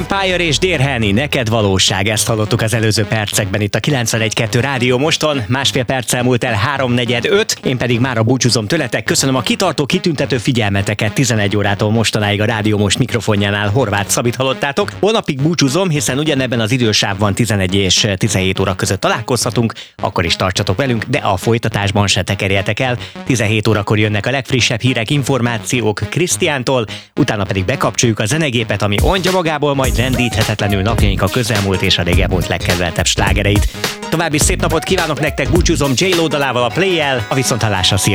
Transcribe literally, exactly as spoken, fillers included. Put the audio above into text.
Empire és Dear Henny, neked valóság, ezt hallottuk az előző percekben itt a kilencvenegy kettő Rádió Moston. Másfél perccel múlt el háromnegyed öt, én pedig mára búcsúzom tőletek. Köszönöm a kitartó, kitüntető figyelmeteket. tizenegy órától mostanáig a Rádió Most mikrofonjánál Horváth Szabit hallottátok. Holnapig búcsúzom, hiszen ugyanebben az idősávban tizenegy és tizenhét óra között találkozhatunk, akkor is tartsatok velünk, de a folytatásban se tekerjetek el. tizenhét órakor jönnek a legfrissebb hírek, információk Krisztiántól, utána pedig bekapcsoljuk a zenegépet, ami ondja magából majd rendíthetetlenül napjaink a közelmúlt és a régebmúlt legkedveltebb slágereit. További szép napot kívánok nektek, búcsúzom J-Lo dalával, a Play-el, a viszonthallásra.